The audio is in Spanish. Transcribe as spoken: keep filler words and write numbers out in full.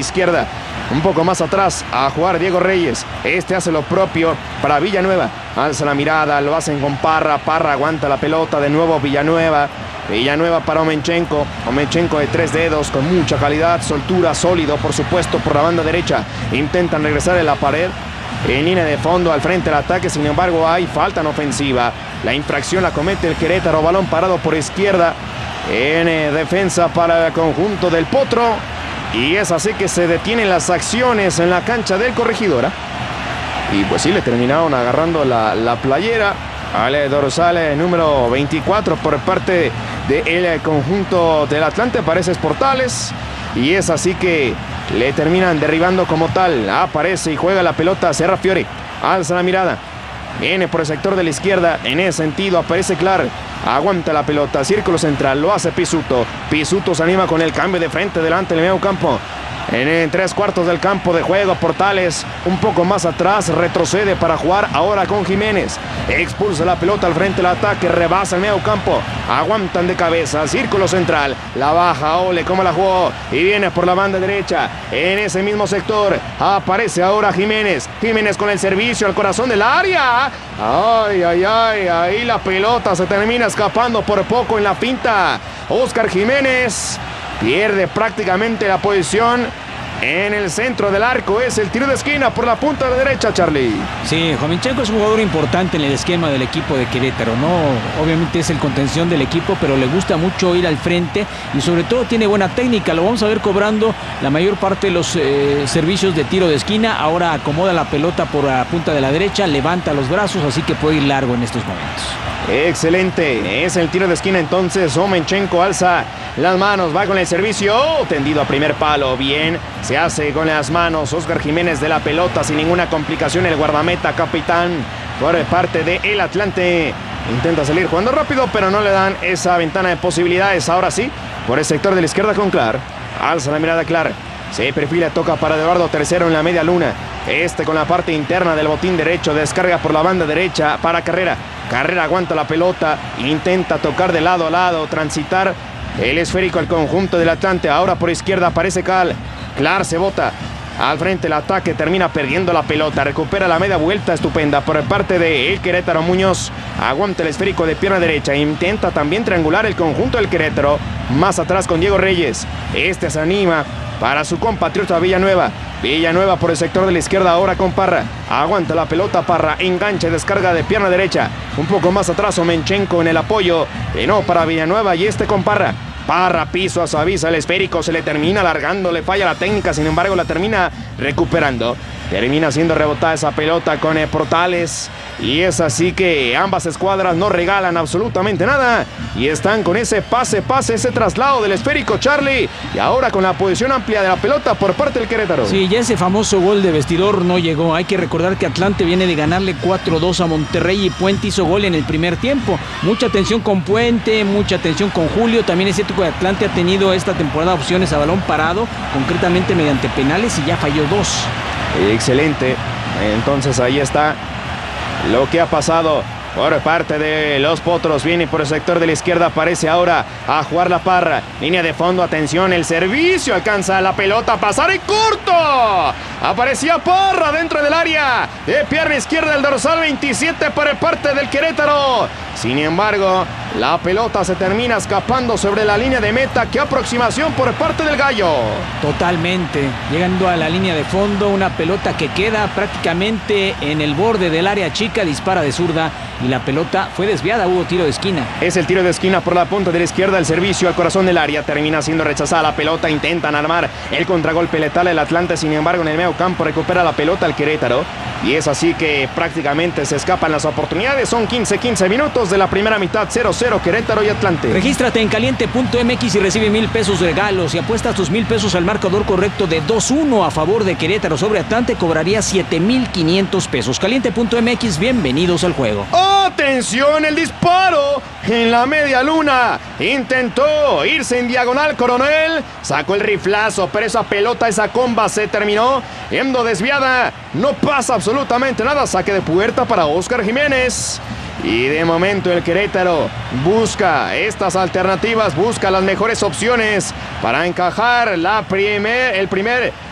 izquierda. Un poco más atrás a jugar Diego Reyes. Este hace lo propio para Villanueva. Alza la mirada, lo hacen con Parra. Parra aguanta la pelota, de nuevo Villanueva. Villanueva para Omenchenko. Omenchenko de tres dedos con mucha calidad, soltura, sólido, por supuesto, por la banda derecha. Intentan regresar en la pared. En línea de fondo, al frente del ataque, sin embargo, hay falta en ofensiva. La infracción la comete el Querétaro. Balón parado por izquierda. En eh, defensa para el conjunto del Potro. Y es así que se detienen las acciones en la cancha del Corregidora. Y pues sí, le terminaron agarrando la, la playera al dorsal número veinticuatro por parte del conjunto del Atlante. Aparece Portales. Y es así que le terminan derribando como tal. Aparece y juega la pelota Serra Fiore. Alza la mirada. Viene por el sector de la izquierda. En ese sentido aparece Clar. Aguanta la pelota. Círculo central. Lo hace Pisuto. Pisuto se anima con el cambio de frente delante del medio campo. En el tres cuartos del campo de juego, Portales un poco más atrás, retrocede para jugar ahora con Jiménez. Expulsa la pelota al frente del ataque, rebasa el medio campo. Aguantan de cabeza, círculo central. La baja Ole, como la jugó. Y viene por la banda derecha. En ese mismo sector aparece ahora Jiménez. Jiménez con el servicio al corazón del área. Ay, ay, ay. Ahí la pelota se termina escapando por poco en la finta. Oscar Jiménez pierde prácticamente la posición en el centro del arco. Es el tiro de esquina por la punta derecha, Charlie. Sí, Omenchenko es un jugador importante en el esquema del equipo de Querétaro, ¿no? Obviamente es el contención del equipo, pero le gusta mucho ir al frente y sobre todo tiene buena técnica. Lo vamos a ver cobrando la mayor parte de los eh, servicios de tiro de esquina. Ahora acomoda la pelota por la punta de la derecha, levanta los brazos, así que puede ir largo en estos momentos. Excelente, es el tiro de esquina entonces. Omenchenko alza las manos, va con el servicio, oh, tendido a primer palo, bien, se hace con las manos Oscar Jiménez de la pelota sin ninguna complicación. El guardameta capitán por parte de el Atlante intenta salir jugando rápido, pero no le dan esa ventana de posibilidades. Ahora sí, por el sector de la izquierda con Clar, alza la mirada Clar, se perfila, toca para Eduardo Tercero en la media luna. Este con la parte interna del botín derecho, descarga por la banda derecha para Carrera. Carrera aguanta la pelota, intenta tocar de lado a lado, transitar el esférico al conjunto del Atlante. Ahora por izquierda aparece Cal. Clar se bota al frente el ataque, termina perdiendo la pelota, recupera la media vuelta estupenda por parte de el Querétaro. Muñoz aguanta el esférico de pierna derecha, intenta también triangular el conjunto del Querétaro. Más atrás con Diego Reyes, este se anima para su compatriota Villanueva. Villanueva por el sector de la izquierda ahora con Parra. Aguanta la pelota Parra, engancha y descarga de pierna derecha. Un poco más atrás Omenchenko en el apoyo. Y no para Villanueva y este con Parra. Parra, piso, suaviza el esférico, se le termina alargando, le falla la técnica, sin embargo la termina recuperando. Termina siendo rebotada esa pelota con eh, Portales. Y es así que ambas escuadras no regalan absolutamente nada. Y están con ese pase, pase, ese traslado del esférico, Charlie. Y ahora con la posición amplia de la pelota por parte del Querétaro. Sí, ya ese famoso gol de vestidor no llegó. Hay que recordar que Atlante viene de ganarle cuatro dos a Monterrey y Puente hizo gol en el primer tiempo. Mucha atención con Puente, mucha atención con Julio. También es cierto que Atlante ha tenido esta temporada opciones a balón parado, concretamente mediante penales, y ya falló dos. Excelente. Entonces ahí está lo que ha pasado por parte de los Potros. Viene por el sector de la izquierda, aparece ahora a jugar la Parra. Línea de fondo, atención, el servicio, alcanza la pelota, pasar en corto. Aparecía Parra dentro del área, de pierna izquierda el dorsal veintisiete por parte del Querétaro. Sin embargo, la pelota se termina escapando sobre la línea de meta. ¡Qué aproximación por parte del Gallo! Totalmente, llegando a la línea de fondo, una pelota que queda prácticamente en el borde del área chica, dispara de zurda y la pelota fue desviada, hubo tiro de esquina. Es el tiro de esquina por la punta de la izquierda, el servicio al corazón del área, termina siendo rechazada la pelota, intentan armar el contragolpe letal el Atlante, sin embargo en el medio campo recupera la pelota el Querétaro. Y es así que prácticamente se escapan las oportunidades. Son quince quince minutos de la primera mitad, cero cero Querétaro y Atlante. Regístrate en caliente punto m x y recibe mil pesos de regalos. Y apuestas tus mil pesos al marcador correcto de dos uno a favor de Querétaro sobre Atlante, cobraría siete mil quinientos pesos. caliente punto m x, bienvenidos al juego. ¡Atención! El disparo en la media luna. Intentó irse en diagonal Coronel. Sacó el riflazo, pero esa pelota, esa comba se terminó yendo desviada. No pasa absolutamente nada. Saque de puerta para Oscar Jiménez. Y de momento el Querétaro busca estas alternativas, busca las mejores opciones para encajar la primer, el primer